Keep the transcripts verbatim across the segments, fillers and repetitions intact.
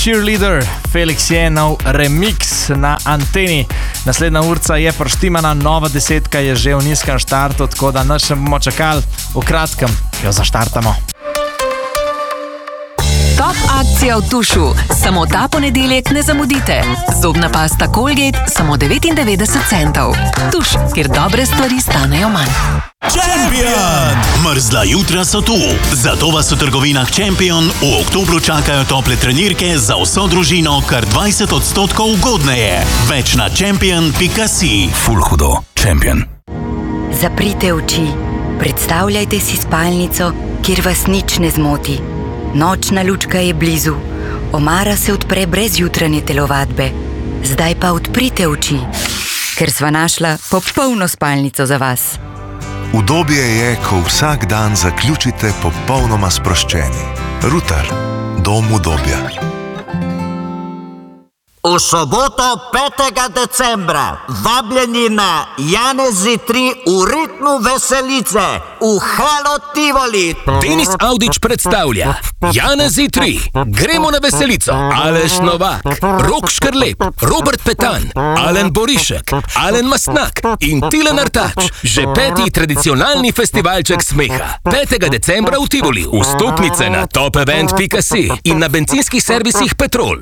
Cheerleader, Felix Jenov remix na Anteni. Naslednja urca je prštimana, nova desetka je že v nizkem štartu, tako da nič ne bomo čakali, v kratkem jo zaštartamo. Top akcija v Tušu. Samo ta ponedeljek ne zamudite. Zobna pasta Colgate samo devetindevetdeset centov. Tuš, kjer dobre stvari stanejo manj. Champion! Mrzla jutra so tu. Zato vas v trgovinah Champion v oktobru čakajo tople trenirke za vso družino kar dvajset odstotkov ugodneje. Več na champion pika si. Ful hudo. Champion. Zaprite oči. Predstavljajte si spalnico, kjer vas nič ne zmoti. Nočna lučka je blizu. Omara se odpre brez jutranje telovadbe. Zdaj pa odprite oči, ker sva našla popolno spalnico za vas. Udobje je, ko vsak dan zaključite popolnoma sproščeni. Ruter. Dom udobja. V soboto petega decembra vabljeni na Janezi tri v ritmu veselice v Halo Tivoli. Denis Audić predstavlja Janezi tri. Gremo na veselico. Aleš Novak, Rok Škrlep, Robert Petan, Alen Borišek, Alen Mastnak in Tilen Artač. Že peti tradicionalni festivalček smeha. petega decembra v Tivoli. Vstopnice na top event pika si in na bencinskih servisih Petrol.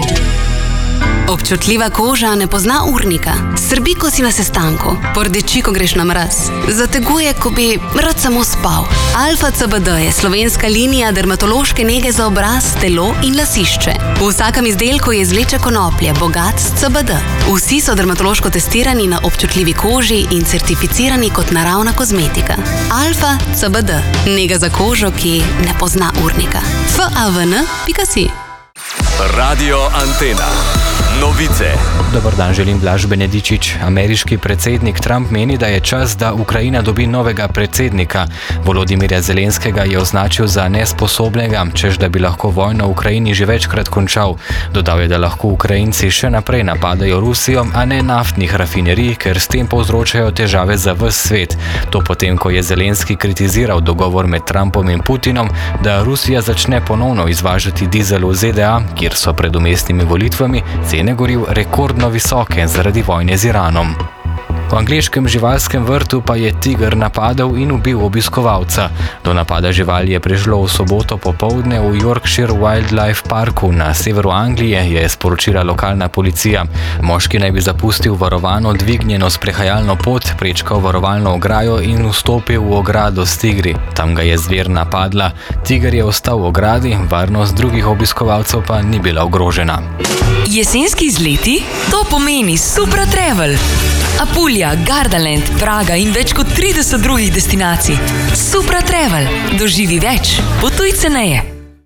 Občutljiva koža ne pozna urnika. Srbi, ko si na sestanku. Pordeči, ko greš na mraz. Zateguje, ko bi rad samo spal. Alfa C B D je slovenska linija dermatološke nege za obraz, telo in lasišče. V vsakem izdelku je izvleček konoplje, bogat s C B D. Vsi so dermatološko testirani na občutljivi koži in certificirani kot naravna kozmetika. Alfa C B D. Nega za kožo, ki ne pozna urnika. f a v n pika si. Radio Antena. Novice. Dobar dan, želim Blaž Benedičič. Ameriški predsednik Trump meni, da je čas, da Ukrajina dobi novega predsednika. Volodimirja Zelenskega je označil za nesposobnega, češ da bi lahko vojno v Ukrajini že večkrat končal. Dodal je, da lahko Ukrajinci še naprej napadajo Rusijo, a ne naftnih rafinerij, ker s tem povzročajo težave za ves svet. To potem, ko je Zelenski kritiziral dogovor med Trumpom in Putinom, da Rusija začne ponovno izvažati dizel v Z D A, kjer so pred umestnimi volitvami cene goriv rekordno visoke zaradi vojne z Iranom. V angleškem živalskem vrtu pa je tiger napadel in ubil obiskovalca. Do napada živali je prišlo v soboto popoldne v Yorkshire Wildlife Parku na severu Anglije, je sporočila lokalna policija. Moški naj bi zapustil varovano dvignjeno sprehajalno pot, prečkal varovalno ograjo in vstopil v ogrado s tigri. Tam ga je zver napadla. Tiger je ostal v ogradi, varnost drugih obiskovalcev pa ni bila ogrožena. Jesenski izleti? To pomeni Supra Travel. Apulja, Gardaland, Praga in več kot trideset drugih destinacij. Supra Travel. Doživi več. Potuj ceneje.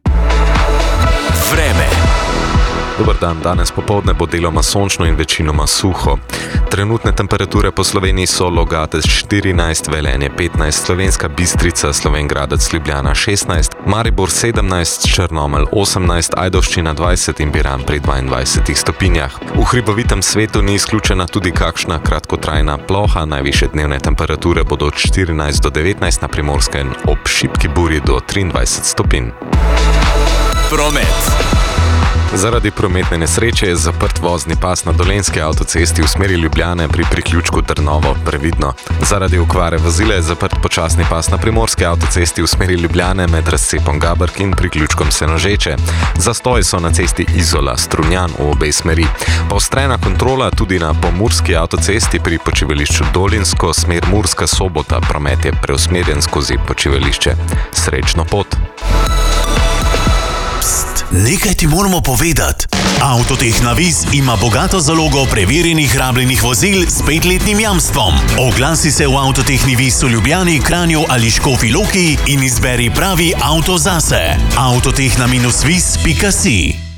Vreme. Dobar dan, danes popoldne bo deloma sončno in večinoma suho. Trenutne temperature po Sloveniji so Logatec štirinajst, Velenje petnajst, Slovenska Bistrica, Slovenj Gradec, Ljubljana šestnajst, Maribor sedemnajst, Črnomelj osemnajst, Ajdovščina dvajset in Piran pri dvaindvajsetih stopinjah. V hribovitem svetu ni izključena tudi kakšna kratkotrajna ploha, najvišje dnevne temperature bodo od štirinajst do devetnajst na Primorskem, ob šibki burji do triindvajset stopinj. Promet. Zaradi prometne nesreče je zaprt vozni pas na Dolenjski avtocesti v smeri Ljubljane pri priključku Trnovo previdno. Zaradi okvare vozila je zaprt počasni pas na Primorski avtocesti v smeri Ljubljane med razcepom Gabrk in priključkom Senožeče. Zastoji so na cesti Izola Strunjan v obe smeri. Poostrena kontrola tudi na Pomurski avtocesti pri počivališču Dolinsko, smer Murska Sobota, promet je preusmerjen skozi počivališče. Srečno pot! Nekaj ti moramo povedati. Avtotehna Viz ima bogato zalogo preverjenih rabljenih vozil s petletnim jamstvom. Oglasi se v Avtotehni Viz v Ljubljani, Kranju ali Škofji Loki in izberi pravi avto zase. avtotehna viz pika si